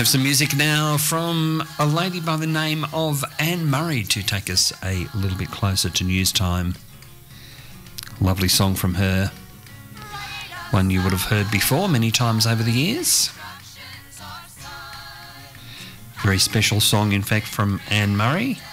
have some music now from a lady by the name of Anne Murray to take us a little bit closer to news time. Lovely song from her. One you would have heard before many times over the years. Very special song, in fact, from Anne Murray.